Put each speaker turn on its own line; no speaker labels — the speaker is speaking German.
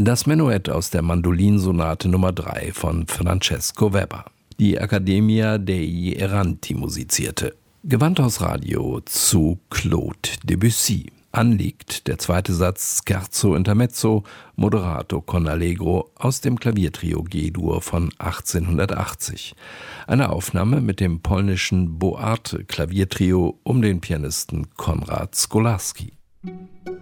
Das Menuett aus der Mandolinsonate Nummer 3 von Francesco Weber. Die Accademia degli Erranti musizierte. Gewandhausradio zu Claude Debussy. Anliegt der zweite Satz Scherzo intermezzo, moderato con allegro aus dem Klaviertrio G-Dur von 1880. Eine Aufnahme mit dem polnischen Boarte Klaviertrio um den Pianisten Konrad Skolarski.